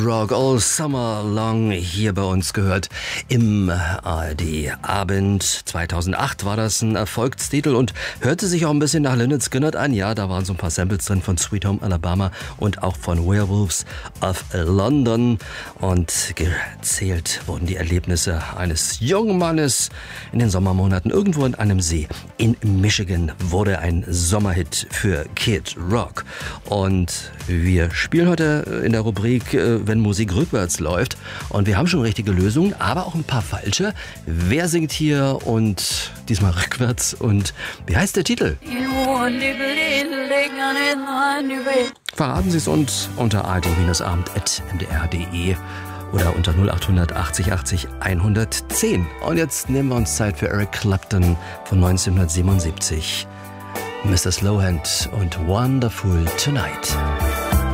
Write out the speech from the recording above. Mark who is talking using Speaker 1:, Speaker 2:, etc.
Speaker 1: Rock All Summer Long hier bei uns gehört im ARD Abend. 2008 war das ein Erfolgstitel und hörte sich auch ein bisschen nach Lynyrd Skynyrd an. Ja, da waren so ein paar Samples drin von Sweet Home Alabama und auch von Werewolves of London. Und gezählt wurden die Erlebnisse eines jungen Mannes in den Sommermonaten irgendwo in einem See. In Michigan wurde ein Sommerhit für Kid Rock. Und wir spielen heute in der Rubrik wenn Musik rückwärts läuft. Und wir haben schon richtige Lösungen, aber auch ein paar falsche. Wer singt hier und diesmal rückwärts? Und wie heißt der Titel? Verraten Sie es uns unter ard-abend@mdr.de oder unter 0800 80 80 110. Und jetzt nehmen wir uns Zeit für Eric Clapton von 1977. Mr. Slowhand und Wonderful Tonight.